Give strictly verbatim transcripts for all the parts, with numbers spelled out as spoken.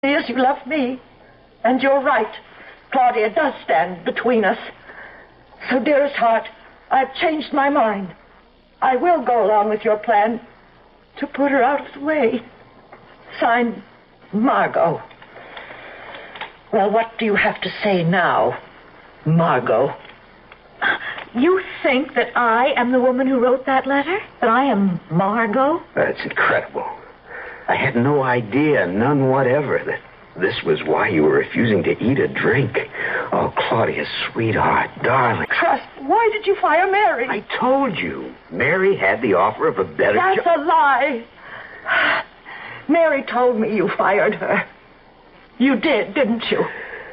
As you love me. And you're right. Claudia does stand between us. So, dearest heart, I've changed my mind. I will go along with your plan to put her out of the way. Signed, Margot. Well, what do you have to say now, Margot? You think that I am the woman who wrote that letter? That I am Margot? That's incredible. I had no idea, none whatever, that this was why you were refusing to eat or drink. Oh, Claudia, sweetheart, darling. Trust, why did you fire Mary? I told you. Mary had the offer of a better job. That's jo- a lie. Mary told me you fired her. You did, didn't you?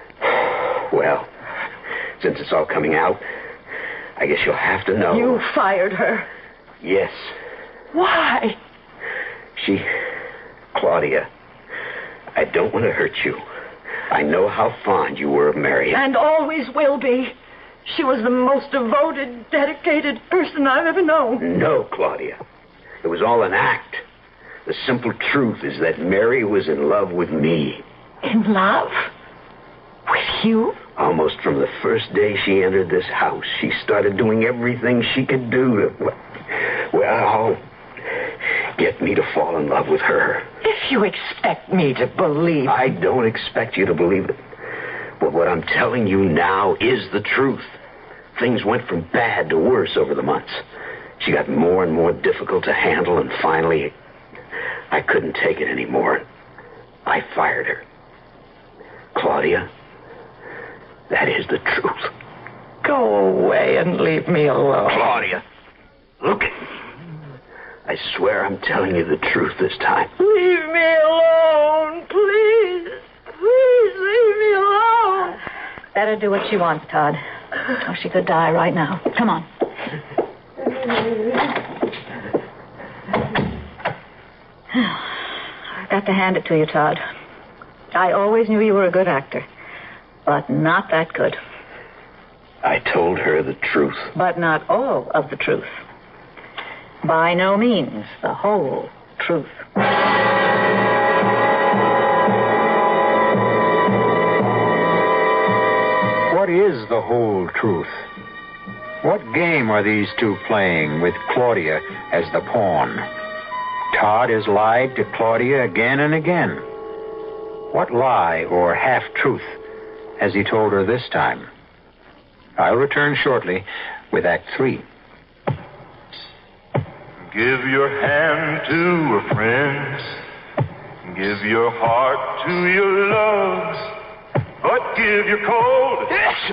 Well, since it's all coming out, I guess you'll have to know. You fired her? Yes. Why? She... Claudia, I don't want to hurt you. I know how fond you were of Mary. And always will be. She was the most devoted, dedicated person I've ever known. No, Claudia. It was all an act. The simple truth is that Mary was in love with me. In love? With you? Almost from the first day she entered this house, she started doing everything she could do to... Well, get me to fall in love with her. If you expect me to believe... I don't expect you to believe it. But what I'm telling you now is the truth. Things went from bad to worse over the months. She got more and more difficult to handle, and finally, I couldn't take it anymore. I fired her. Claudia, that is the truth. Go away and leave me alone. Claudia, look at me. I swear I'm telling you the truth this time. Leave me alone, please. Please leave me alone. Better do what she wants, Todd. Or she could die right now. Come on. I've got to hand it to you, Todd. I always knew you were a good actor, but not that good. I told her the truth. But not all of the truth. By no means the whole truth. What is the whole truth? What game are these two playing with Claudia as the pawn? Todd has lied to Claudia again and again. What lie or half-truth has he told her this time? I'll return shortly with Act Three. Give your hand to a friend. Give your heart to your loves. But give your cold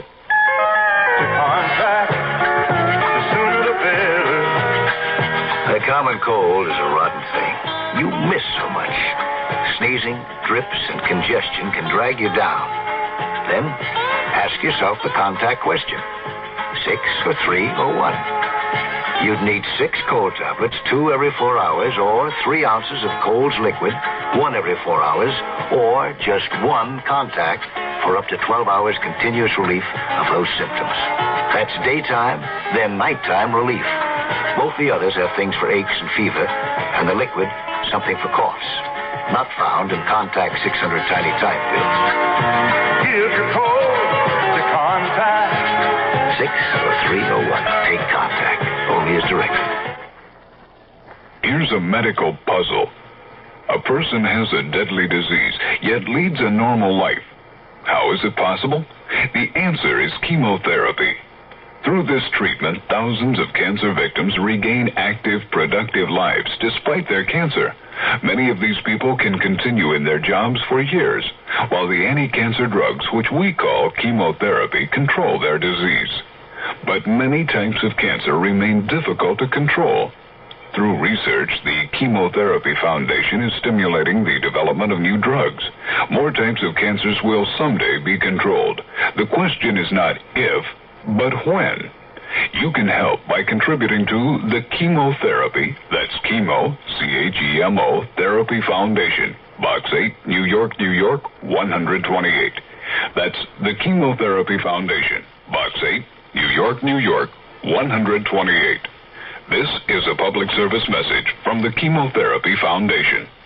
to contact. The sooner the better. The common cold is a rotten thing. You miss so much. Sneezing, drips, and congestion can drag you down. Then ask yourself the contact question. Six or three or one? You'd need six cold tablets, two every four hours, or three ounces of Cold's liquid, one every four hours, or just one contact for up to twelve hours continuous relief of those symptoms. That's daytime, then nighttime relief. Both the others have things for aches and fever, and the liquid, something for coughs. Not found in Contact six hundred Tiny Time pills. Give your cold to contact. Six or three or one. Take Contact. Only as directed. Here's a medical puzzle. A person has a deadly disease, yet leads a normal life. How is it possible? The answer is chemotherapy. Through this treatment, thousands of cancer victims regain active, productive lives despite their cancer. Many of these people can continue in their jobs for years, while the anti-cancer drugs, which we call chemotherapy, control their disease. But many types of cancer remain difficult to control. Through research, the Chemotherapy Foundation is stimulating the development of new drugs. More types of cancers will someday be controlled. The question is not if, but when. You can help by contributing to the Chemotherapy, that's Chemo, C H E M O, Therapy Foundation, Box eight, New York, New York, one twenty-eight. That's the Chemotherapy Foundation, Box eight, New York, New York, one twenty-eight. This is a public service message from the Chemotherapy Foundation.